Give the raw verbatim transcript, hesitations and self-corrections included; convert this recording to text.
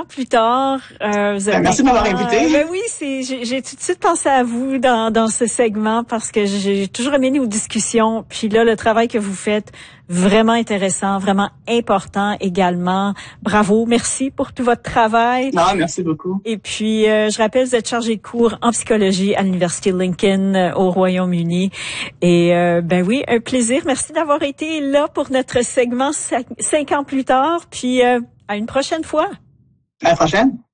plus tard, euh, vous avez ben, merci de m'avoir invité. Euh, ben oui, c'est j'ai, j'ai tout de suite pensé à vous dans dans ce segment parce que j'ai toujours aimé nos discussions. Puis là, le travail que vous faites, vraiment intéressant, vraiment important également. Bravo, merci pour tout votre travail. Non, merci beaucoup. Et puis, euh, je rappelle, vous êtes chargé de cours en psychologie à l'Université Lincoln euh, au Royaume-Uni. Et euh, ben oui, un plaisir. Merci d'avoir été là pour notre segment cinq, cinq ans plus tard. Puis, euh, à une prochaine fois. À la prochaine.